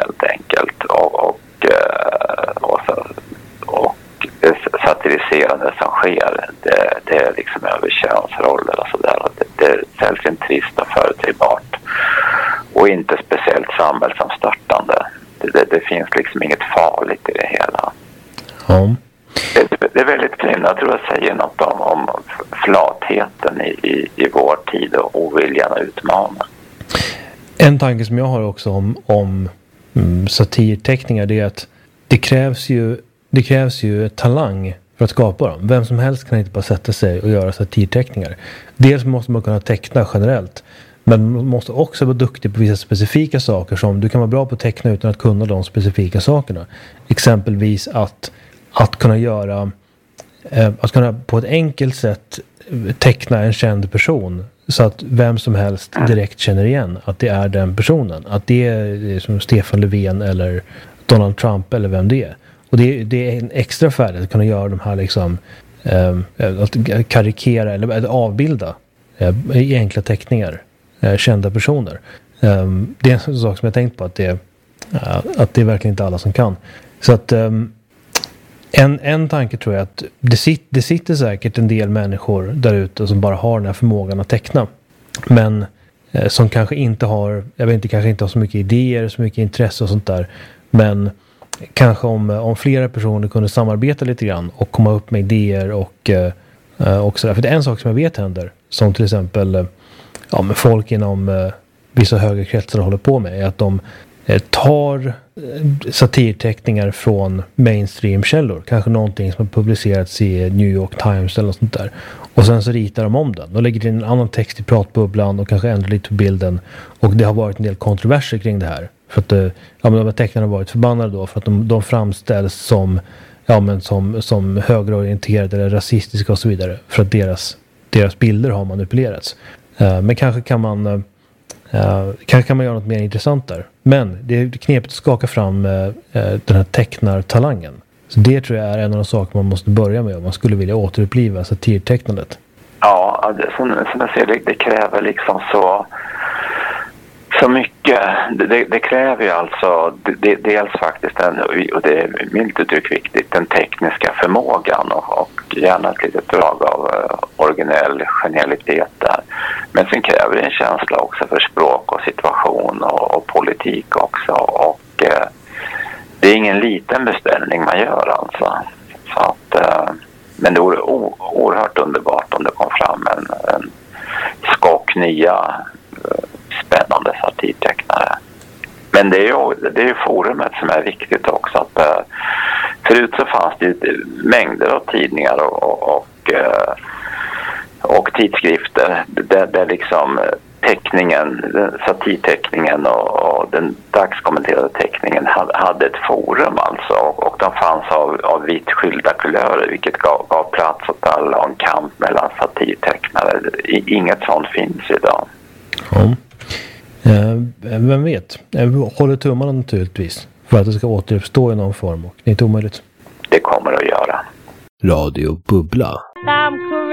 helt enkelt. Och det satiriserande som sker, det är liksom över könsroller och sådär. Det säljs inte trist och förutsägbart och inte speciellt samhällsomstörtande. Det finns liksom inget farligt i det hela. Ja. Det är väldigt kul. Jag tror jag säger något om flatheten i vår tid och oviljan att utmana. En tanke som jag har också om satirteckningar, det är att det krävs ju talang för att skapa dem. Vem som helst kan inte bara sätta sig och göra satirteckningar. Dels måste man kunna teckna generellt, men man måste också vara duktig på vissa specifika saker, som du kan vara bra på att teckna utan att kunna de specifika sakerna. Exempelvis att kunna på ett enkelt sätt teckna en känd person så att vem som helst direkt känner igen att det är den personen. Att det är som Stefan Löfven eller Donald Trump eller vem det är. Och det är en extra färdighet att kunna göra de här liksom att karikera eller att avbilda i enkla teckningar kända personer. Det är en sån sak som jag tänkt på att det är verkligen inte alla som kan. Så att en tanke tror jag att det sitter säkert en del människor där ute som bara har den här förmågan att teckna. Men som kanske inte har, kanske inte har så mycket idéer, så mycket intresse och sånt där. Men kanske om flera personer kunde samarbeta lite grann och komma upp med idéer och sådär. För det är en sak som jag vet händer, som till exempel med folk inom vissa högerkretsar håller på med, är att de tar satirteckningar från mainstream-källor. Kanske någonting som har publicerats i New York Times eller något sånt där. Och sen så ritar de om den. De lägger in en annan text i pratbubblan och kanske ändrar lite på bilden. Och det har varit en del kontroverser kring det här. För att de här tecknarna har varit förbannade då. För att de framställs som högerorienterade eller rasistiska och så vidare. För att deras bilder har manipulerats. Men kanske kan man göra något mer intressant där. Men det är knepigt att skaka fram den här tecknartalangen. Så det tror jag är en av de saker man måste börja med om man skulle vilja återuppliva satirtecknandet. Ja, som jag ser det kräver liksom så mycket. Det kräver ju alltså dels faktiskt och det är milt uttryck viktigt, den tekniska förmågan och gärna ett litet drag av originell genialitet där. Men sen kräver det en känsla också för språk och situation och politik också. Och det är ingen liten beställning man gör alltså. Så att, men det vore oerhört underbart om det kom fram en skock nya spännande satirtecknare. Men det är ju forumet som är viktigt också. Att, förut så fanns det ju mängder av tidningar och tidskrifter där liksom satirteckningen och den dagskommenterade teckningen hade ett forum alltså, och de fanns av vitt skilda kulörer, vilket gav plats åt alla och en kamp mellan satirtecknare. Inget sånt finns idag. Ja. Vem vet? Jag håller tummarna naturligtvis för att det ska återuppstå i någon form, och det är inte omöjligt. Det kommer att göra. Radio Bubbla.